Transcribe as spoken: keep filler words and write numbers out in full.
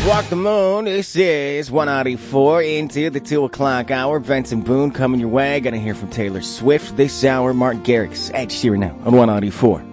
Walk the Moon. This is one ninety-four into the two o'clock hour. Vincent Boone coming your way. Gonna hear from Taylor Swift this hour. Martin Garrix, Ed Sheeran now on one ninety-four.